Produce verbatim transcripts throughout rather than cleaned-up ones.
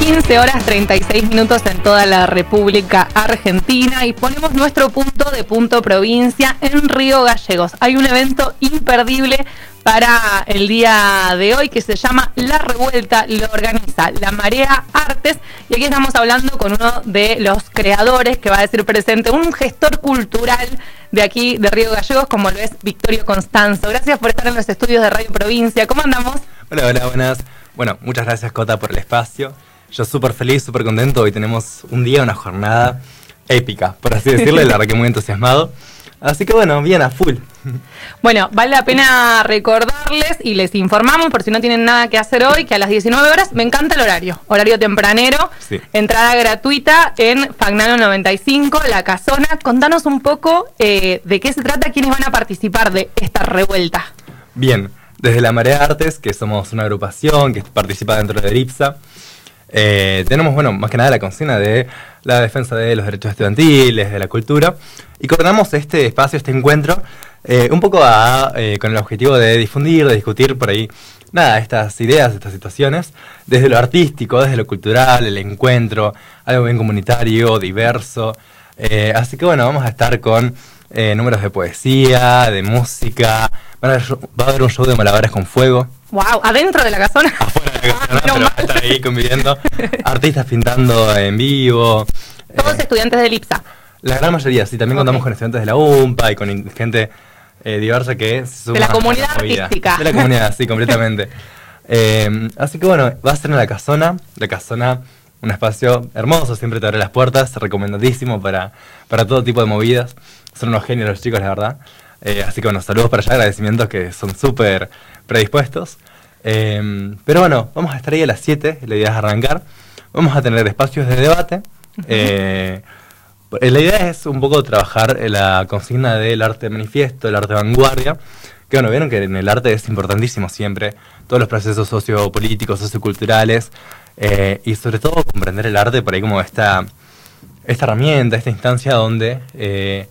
quince horas treinta y seis minutos en toda la República Argentina y ponemos nuestro punto de Punto Provincia en Río Gallegos. Hay un evento imperdible para el día de hoy que se llama La Revuelta, lo organiza La Marea Artes y aquí estamos hablando con uno de los creadores que va a decir presente, un gestor cultural de aquí de Río Gallegos como lo es Victorio Constanzo. Gracias por estar en los estudios de Radio Provincia. ¿Cómo andamos? Hola, hola, buenas. Bueno, muchas gracias Cota por el espacio. Yo súper feliz, súper contento. Hoy tenemos un día, una jornada épica, por así decirlo, y la verdad que muy entusiasmado. Así que bueno, bien a full. Bueno, vale la pena recordarles y les informamos, por si no tienen nada que hacer hoy, que a las diecinueve horas, me encanta el horario, horario tempranero, sí. Entrada gratuita en Fagnano noventa y cinco, La Casona. Contanos un poco eh, de qué se trata, quiénes van a participar de esta revuelta. Bien, desde La Marea Artes, que somos una agrupación que participa dentro de IPSA, Eh, tenemos, bueno, más que nada la consigna de la defensa de los derechos estudiantiles, de la cultura, y coordinamos este espacio, este encuentro, eh, un poco a, eh, con el objetivo de difundir, de discutir por ahí, nada, estas ideas, estas situaciones, desde lo artístico, desde lo cultural, el encuentro, algo bien comunitario, diverso, eh, así que bueno, vamos a estar con eh, números de poesía, de música, van a haber, va a haber un show de malabares con fuego. Wow, ¿adentro de la casona? Afuera de la casona, pero va a estar ahí conviviendo. Artistas pintando en vivo. Todos eh, estudiantes del IPSA. La gran mayoría, sí. También okay. Contamos con estudiantes de la U M P A y con gente eh, diversa que se suma. De la comunidad artística. De la comunidad, sí, completamente. eh, así que bueno, va a ser en la casona. La casona, un espacio hermoso, siempre te abre las puertas. Recomendadísimo para, para todo tipo de movidas. Son unos genios los chicos, la verdad. Eh, así que bueno, saludos para allá, agradecimientos que son súper predispuestos. Eh, pero bueno, vamos a estar ahí a las siete, la idea es arrancar. Vamos a tener espacios de debate. Uh-huh. eh, la idea es un poco trabajar la consigna del arte manifiesto, el arte vanguardia. Que bueno, vieron que en el arte es importantísimo siempre todos los procesos sociopolíticos, socioculturales, eh, y sobre todo comprender el arte por ahí como esta, esta herramienta, esta instancia donde eh,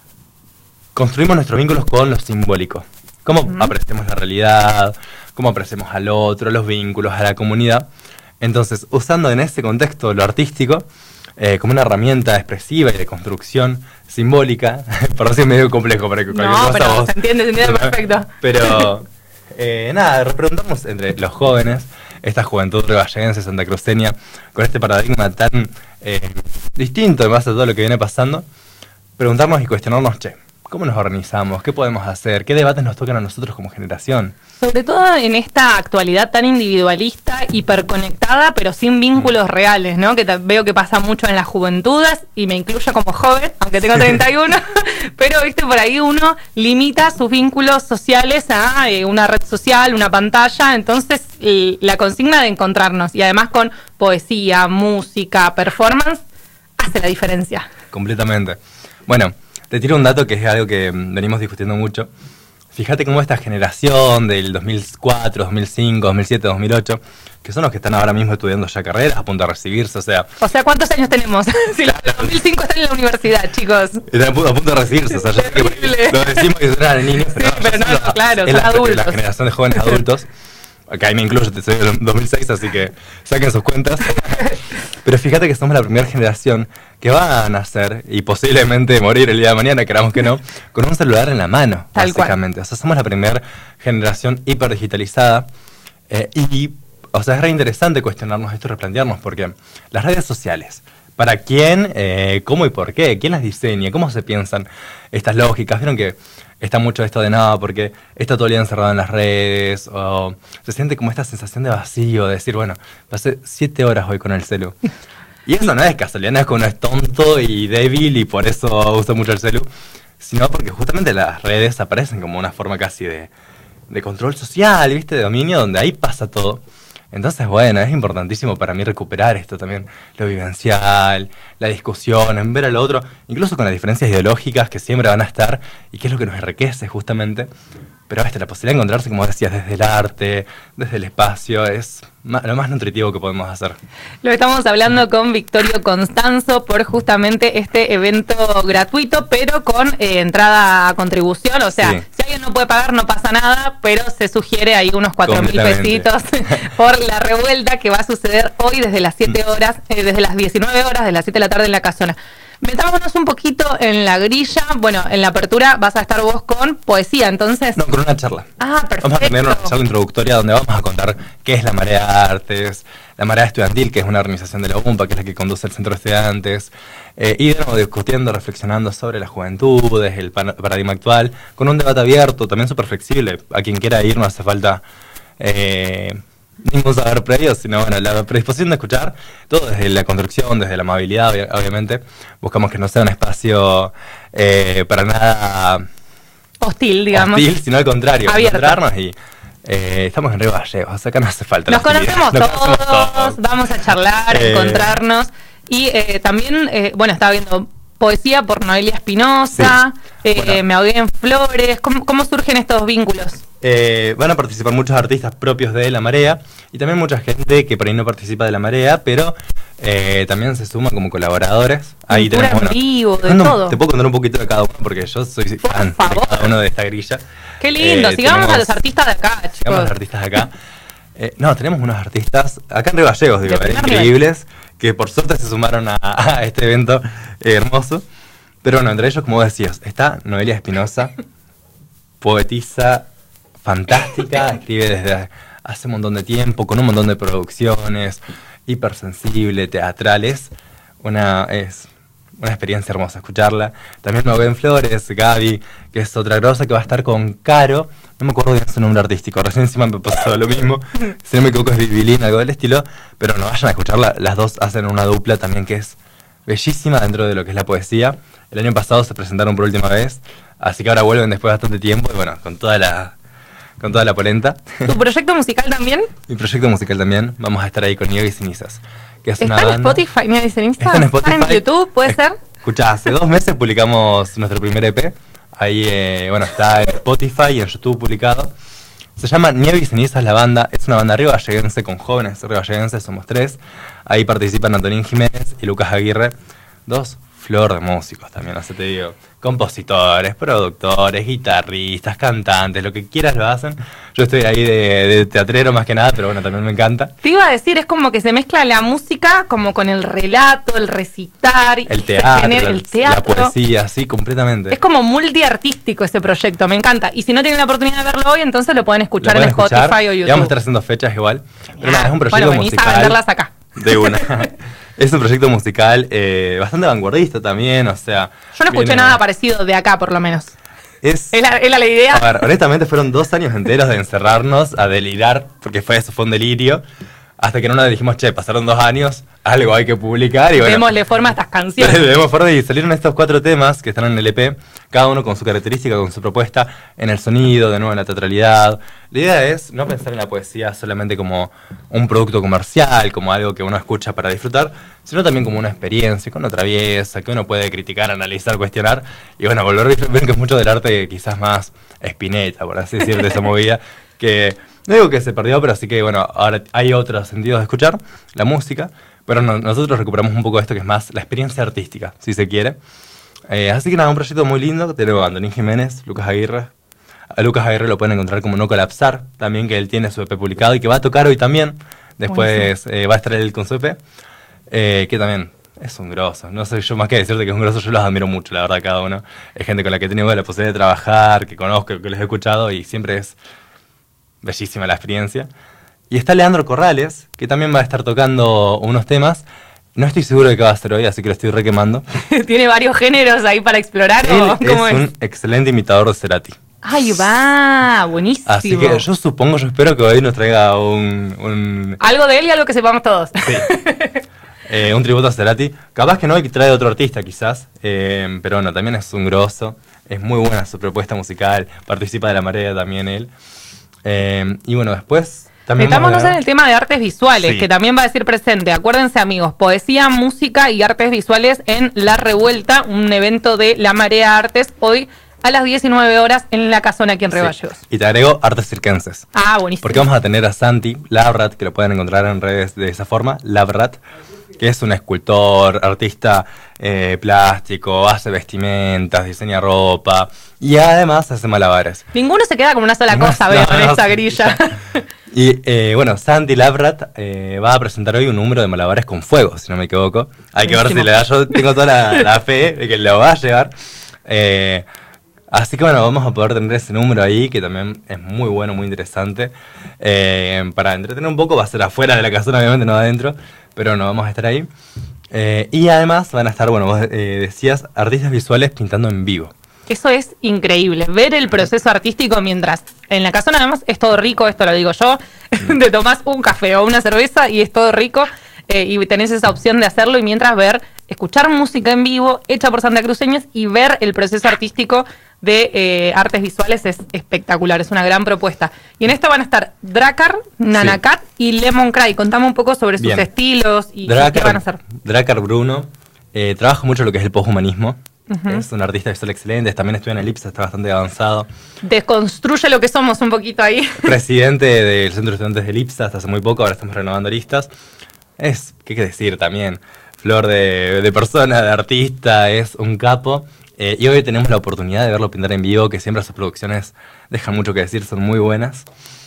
construimos nuestros vínculos con lo simbólico. Cómo uh-huh. apreciamos la realidad, cómo apreciamos al otro, los vínculos, a la comunidad. Entonces, usando en ese contexto lo artístico eh, como una herramienta expresiva y de construcción simbólica, por así es medio complejo para que cualquier no, cosa pero vos, se entiende, se entiende perfecto. Pero, eh, nada, preguntamos entre los jóvenes, esta juventud regalleguense, santacruceña, con este paradigma tan eh, distinto en base a todo lo que viene pasando, preguntarnos y cuestionarnos, che, ¿cómo nos organizamos? ¿Qué podemos hacer? ¿Qué debates nos tocan a nosotros como generación? Sobre todo en esta actualidad tan individualista, hiperconectada, pero sin vínculos reales, ¿no? Que veo que pasa mucho en las juventudes, y me incluyo como joven, aunque tengo treinta y uno, pero, viste, por ahí uno limita sus vínculos sociales a eh, una red social, una pantalla, entonces eh, la consigna de encontrarnos, y además con poesía, música, performance, hace la diferencia. Completamente. Bueno, te tiro un dato que es algo que venimos discutiendo mucho. Fíjate cómo esta generación del dos mil cuatro, dos mil cinco, dos mil siete, dos mil ocho, que son los que están ahora mismo estudiando ya carreras, a punto de recibirse, o sea... O sea, ¿cuántos años tenemos? Si los de dos mil cinco están en la universidad, chicos. Están a punto, a punto de recibirse, o sea, ya sé que lo decimos que eran niños, pero, sí, no, pero no, no, la, claro, es son la, adultos. La generación de jóvenes adultos. Acá ahí me incluyo, soy del dos mil seis, así que saquen sus cuentas. Pero fíjate que somos la primera generación que va a nacer y posiblemente morir el día de mañana, queramos que no, con un celular en la mano, Tal básicamente. Cual. O sea, somos la primera generación hiperdigitalizada eh, y, o sea, es re interesante cuestionarnos esto y replantearnos, porque las redes sociales, ¿para quién, eh, cómo y por qué? ¿Quién las diseña? ¿Cómo se piensan estas lógicas? ¿Vieron que está mucho esto de nada porque está todo el día encerrado en las redes? O se siente como esta sensación de vacío, de decir, bueno, pasé siete horas hoy con el celu. Y eso no es casualidad, no es que uno es tonto y débil y por eso usa mucho el celu, sino porque justamente las redes aparecen como una forma casi de, de control social, ¿viste? De dominio, donde ahí pasa todo. Entonces, bueno, es importantísimo para mí recuperar esto también, lo vivencial, la discusión, en ver al otro, incluso con las diferencias ideológicas que siempre van a estar y que es lo que nos enriquece justamente. Pero esta, la posibilidad de encontrarse, como decías, desde el arte, desde el espacio, es lo más nutritivo que podemos hacer. Lo estamos hablando con Victorio Constanzo por justamente este evento gratuito, pero con eh, entrada a contribución. O sea, sí. Si alguien no puede pagar, no pasa nada, pero se sugiere ahí unos cuatro mil pesitos por la revuelta que va a suceder hoy desde las siete horas, eh, desde las diecinueve horas, de las siete de la tarde en la Casona. Metámonos un poquito en la grilla. Bueno, en la apertura vas a estar vos con poesía, entonces. No, con una charla. Ah, perfecto. Vamos a tener una charla introductoria donde vamos a contar qué es la Marea Artes, la Marea Estudiantil, que es una organización de la U M P A, que es la que conduce el Centro de Estudiantes, eh, y de nuevo discutiendo, reflexionando sobre las juventudes, el paradigma actual, con un debate abierto, también súper flexible. A quien quiera ir no hace falta eh, ningún saber previo, sino bueno, la predisposición de escuchar, todo desde la construcción, desde la amabilidad, obviamente. Buscamos que no sea un espacio eh, para nada hostil, digamos. Hostil, sino al contrario, abierto. Encontrarnos y eh, estamos en Río Gallegos, acá no hace falta. Nos conocemos, Nos todos, conocemos todos, vamos a charlar, eh, encontrarnos. Y eh, también, eh, bueno, estaba viendo poesía por Noelia Espinosa, sí. eh, bueno. Me ahogué en flores. ¿Cómo, cómo surgen estos vínculos? Eh, van a participar muchos artistas propios de La Marea y también mucha gente que por ahí no participa de La Marea, pero eh, también se suma como colaboradores. Ahí tenemos, bueno, en vivo, de no, todo. Te puedo contar un poquito de cada uno porque yo soy por fan favor. de cada uno de esta grilla. Qué lindo, eh, sigamos tenemos, a los artistas de acá, chicos. Sigamos a los artistas de acá. Eh, no, tenemos unos artistas acá en Río Gallegos, digo, eh, increíbles, que por suerte se sumaron a, a este evento eh, hermoso. Pero bueno, entre ellos, como vos decías, está Noelia Espinosa, poetisa fantástica, escribe desde hace un montón de tiempo, con un montón de producciones, hipersensible, teatrales. Una, es una experiencia hermosa escucharla. También me ahogué en flores, Gaby, que es otra grosa que va a estar con Caro. No me acuerdo bien su nombre artístico, recién encima me pasó lo mismo. Si no me equivoco es Vivilín, algo del estilo. Pero no vayan a escucharla, las dos hacen una dupla también que es bellísima dentro de lo que es la poesía. El año pasado se presentaron por última vez, así que ahora vuelven después de bastante tiempo y bueno, con toda la con toda la polenta. ¿Tu proyecto musical también? Mi proyecto musical también, vamos a estar ahí con Nieve y Cenizas, que es ¿Está una en banda... Spotify, Nieve y Cenizas? Está en Spotify. ¿Está en YouTube, puede es, ser? Escuchá, hace dos meses publicamos nuestro primer E P, ahí, eh, bueno, está en Spotify y en YouTube publicado. Se llama Nieve y Cenizas la banda, es una banda riogalleguense con jóvenes riogalleguenses, somos tres. Ahí participan Antonín Jiménez y Lucas Aguirre, dos flor de músicos también, así te digo, compositores, productores, guitarristas, cantantes, lo que quieras lo hacen. Yo estoy ahí de, de teatrero más que nada, pero bueno, también me encanta. Te iba a decir, es como que se mezcla la música como con el relato, el recitar, el teatro, genera, el teatro. La poesía, sí, completamente. Es como multiartístico ese proyecto, me encanta. Y si no tienen la oportunidad de verlo hoy, entonces lo pueden escuchar pueden en Spotify escuchar, o YouTube. Y vamos a estar haciendo fechas igual. Pero nada, es un proyecto bueno, musical. A venderlas acá. De una. Es un proyecto musical eh, bastante vanguardista también, o sea... Yo no escuché viene... nada parecido de acá, por lo menos. Es, ¿Es, la, ¿Es la idea? A ver, honestamente fueron dos años enteros de encerrarnos, a delirar, porque fue eso, fue un delirio, hasta que en una dijimos, che, pasaron dos años, algo hay que publicar y bueno... Démosle forma a estas canciones. Le demos forma y salieron estos cuatro temas que están en el E P, cada uno con su característica, con su propuesta, en el sonido, de nuevo en la teatralidad. La idea es no pensar en la poesía solamente como un producto comercial, como algo que uno escucha para disfrutar, sino también como una experiencia, con otra traviesa, que uno puede criticar, analizar, cuestionar, y bueno, volver a ver que es mucho del arte quizás más Spinetta, por así decir, de esa movida, que no digo que se perdió, pero sí que bueno, ahora hay otros sentidos de escuchar, la música, pero no, nosotros recuperamos un poco esto que es más la experiencia artística, si se quiere. Eh, así que nada, un proyecto muy lindo, tenemos a Antonín Jiménez, Lucas Aguirre. A Lucas Aguirre lo pueden encontrar como No Colapsar, también que él tiene su E P publicado y que va a tocar hoy también. Después eh, va a estar él con su E P, eh, que también es un grosso. No sé yo más que decirte que es un grosso, yo los admiro mucho, la verdad, cada uno. Es gente con la que he tenido la posibilidad de trabajar, que conozco, que les he escuchado y siempre es bellísima la experiencia. Y está Leandro Corrales, que también va a estar tocando unos temas. No estoy seguro de qué va a hacer hoy, así que lo estoy requemando. ¿Tiene varios géneros ahí para explorar? Él ¿o cómo es, es un excelente imitador de Cerati. ¡Ay, va! Buenísimo. Así que yo supongo, yo espero que hoy nos traiga un... un... algo de él y algo que sepamos todos. Sí. eh, un tributo a Cerati. Capaz que no, y trae otro artista quizás, eh, pero bueno, también es un grosso. Es muy buena su propuesta musical. Participa de La Marea también él. Eh, y bueno, después... Metámonos en el tema de artes visuales, sí. que también va a decir presente. Acuérdense, amigos, poesía, música y artes visuales en La Revuelta, un evento de La Marea Artes, hoy a las diecinueve horas en la Casona aquí en Río Gallegos. Sí. Y te agrego artes circenses. Ah, buenísimo. Porque vamos a tener a Santi Labrat, que lo pueden encontrar en redes de esa forma, Labrat, que es un escultor, artista eh, plástico, hace vestimentas, diseña ropa y además hace malabares. Ninguno se queda como una sola cosa, veo, en esta grilla. Y eh, bueno, Santi Labrat eh, va a presentar hoy un número de malabares con fuego, si no me equivoco. Hay que ver si le da, yo tengo toda la, la fe de que lo va a llevar. Eh, así que bueno, vamos a poder tener ese número ahí, que también es muy bueno, muy interesante. Eh, para entretener un poco, va a ser afuera de la casona, obviamente, no adentro, pero no vamos a estar ahí. Eh, y además van a estar, bueno, vos eh, decías, artistas visuales pintando en vivo. Eso es increíble, ver el proceso artístico mientras en la casona además es todo rico, esto lo digo yo, te tomás un café o una cerveza y es todo rico eh, y tenés esa opción de hacerlo y mientras ver, escuchar música en vivo hecha por santacruceños y ver el proceso artístico de eh, artes visuales es espectacular, es una gran propuesta. Y en esto van a estar Drakkar, Nanakat sí. y Lemon Cry. Contame un poco sobre sus Bien. estilos y, Drakkar, y qué van a hacer. Drakkar Bruno eh, trabaja mucho lo que es el poshumanismo. Uh-huh. Es un artista visual excelente, también estudia en Elipsa, está bastante avanzado. Desconstruye lo que somos un poquito ahí. Presidente del Centro de Estudiantes de Elipsa hasta hace muy poco, ahora estamos renovando listas. Es, ¿qué hay que decir también? Flor de, de persona, de artista, es un capo. Eh, y hoy tenemos la oportunidad de verlo pintar en vivo, que siempre sus producciones dejan mucho que decir, son muy buenas.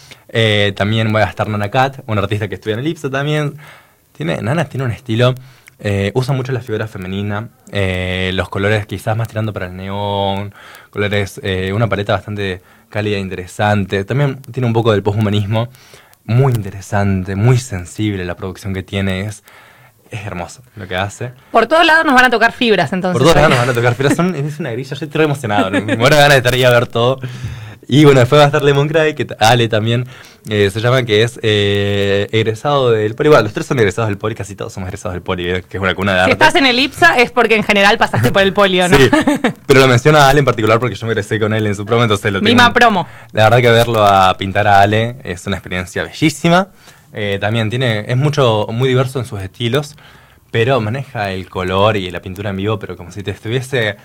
Eh, también voy a estar Nanakat, un artista que estudia en Elipsa también. Tiene, Nana tiene un estilo... Eh, usa mucho la figura femenina, eh, los colores quizás más tirando para el neón, colores, eh, una paleta bastante cálida e interesante. También tiene un poco del poshumanismo, muy interesante, muy sensible la producción que tiene, es, es hermoso lo que hace. Por todos lados nos van a tocar fibras entonces. Por todos lados nos van a tocar fibras, son, es una grilla, yo estoy re emocionado, me muero de ganas de estar ahí a ver todo. Y bueno, después va a estar Lemon Cry, que Ale también eh, se llama, que es eh, egresado del Poli. Bueno, los tres son egresados del Poli, casi todos somos egresados del Poli, eh, que es una cuna de arte. Si estás en el Elipsa es porque en general pasaste por el Poli, ¿o no? Sí, pero lo menciono a Ale en particular porque yo me egresé con él en su promo, entonces lo tengo. Misma promo. La verdad que verlo a pintar a Ale es una experiencia bellísima. Eh, también tiene, es mucho, muy diverso en sus estilos, pero maneja el color y la pintura en vivo, pero como si te estuviese...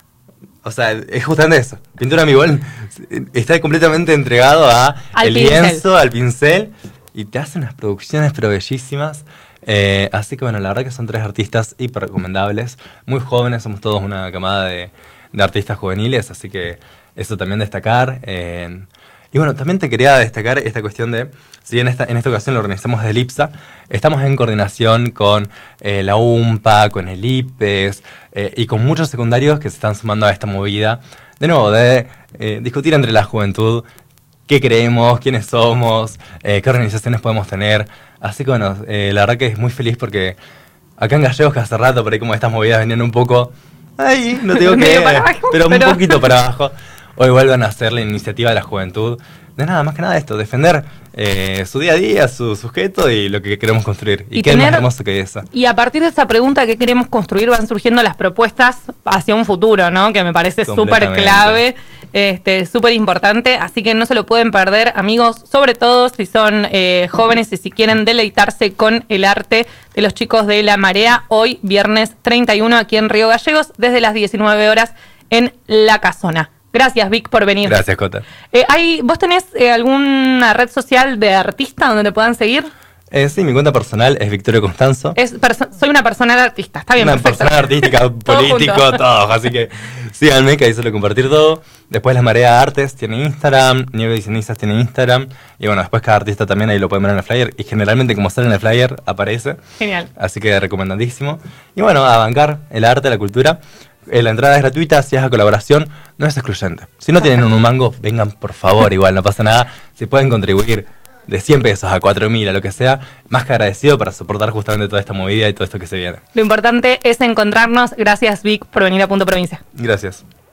O sea, es justamente eso. Pintura en vivo, está completamente entregado a al el pincel. lienzo, al pincel, y te hace unas producciones pero bellísimas. Eh, así que bueno, la verdad que son tres artistas hiper recomendables, muy jóvenes, somos todos una camada de, de artistas juveniles, así que eso también destacar. Eh, y bueno, también te quería destacar esta cuestión de, si en esta, en esta ocasión lo organizamos desde Elipsa, estamos en coordinación con eh, la UMPA, con el IPES eh, y con muchos secundarios que se están sumando a esta movida, de nuevo, de eh, discutir entre la juventud qué creemos, quiénes somos, eh, qué organizaciones podemos tener. Así que bueno, eh, la verdad que es muy feliz porque acá en Gallegos, que hace rato por ahí como estas movidas venían un poco, ay, no digo que, abajo, pero, pero un poquito para abajo. Hoy vuelvan a hacer la iniciativa de la juventud. De nada, más que nada esto, defender eh, su día a día, su sujeto y lo que queremos construir. Y, y qué tener, más hermoso que eso. Y a partir de esa pregunta que queremos construir van surgiendo las propuestas hacia un futuro, ¿no? Que me parece súper clave, este, súper importante. Así que no se lo pueden perder, amigos, sobre todo si son eh, jóvenes y si quieren deleitarse con el arte de los chicos de La Marea. Hoy, viernes treinta y uno, aquí en Río Gallegos, desde las diecinueve horas en La Casona. Gracias, Vic, por venir. Gracias, Cota. Eh, ¿hay, ¿Vos tenés eh, alguna red social de artista donde te puedan seguir? Eh, sí, mi cuenta personal es Victorio Constanzo. Es soy una persona artista, está bien, una perfecto. Una persona artística, político, todo, todo. Así que síganme, que ahí suelo compartir todo. Después La Marea Artes tiene Instagram, Nieve y Cenizas tiene Instagram. Y bueno, después cada artista también ahí lo pueden ver en el flyer. Y generalmente como sale en el flyer, aparece. Genial. Así que recomendadísimo. Y bueno, a bancar el arte, la cultura. Eh, la entrada es gratuita, si es a colaboración, no es excluyente. Si no tienen un mango, vengan por favor, igual, no pasa nada. Si pueden contribuir de cien pesos a cuatro mil, a lo que sea, más que agradecido para soportar justamente toda esta movida y todo esto que se viene. Lo importante es encontrarnos. Gracias, Vic, por venir a Punto Provincia. Gracias.